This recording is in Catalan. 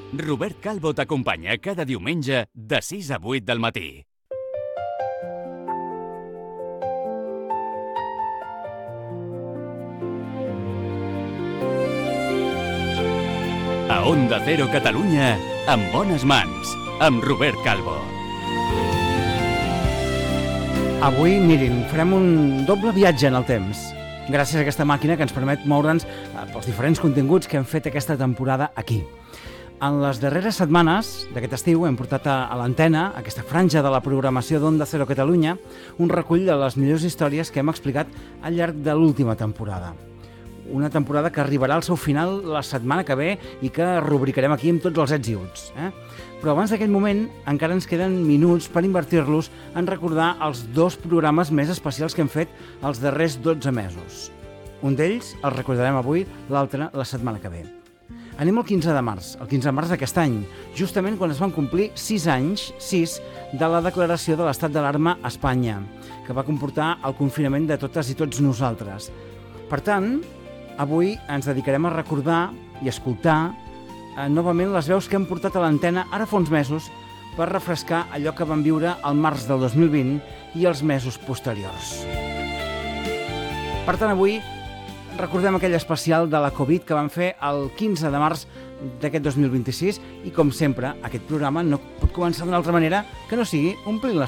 Robert Calvo t'acompanya cada diumenge de 6 a 8 del matí. A Onda Cero Catalunya, en bones mans, amb Robert Calvo. Avui, mirin, farem un doble viatge en el temps, gràcies a aquesta màquina que ens permet moure'ns pels diferents continguts que hem fet aquesta temporada aquí. En les darreres setmanes d'aquest estiu hem portat a l'antena, aquesta franja de la programació d'Onda Cero Catalunya, un recull de les millors històries que hem explicat al llarg de l'última temporada. Una temporada que arribarà al seu final la setmana que ve i que rubricarem aquí amb tots els ets i uts. Però abans d'aquell moment encara ens queden minuts per invertir-los en recordar els 2 programes més especials que hem fet els darrers 12 mesos. Un d'ells el recordarem avui, l'altre la setmana que ve. Anem al 15 de març, el 15 de març d'aquest any, justament quan es van complir 6 anys, 6, de la declaració de l'estat d'alarma a Espanya, que va comportar el confinament de totes i tots nosaltres. Per tant, avui ens dedicarem a recordar i escoltar novament les veus que hem portat a l'antena ara fa uns mesos per refrescar allò que vam viure al març del 2020 i els mesos posteriors. Per tant, avui recordem aquell especial de la Covid que vam fer el 15 de març d'aquest 2026 i, com sempre, aquest programa no pot començar d'una altra manera que no sigui omplint la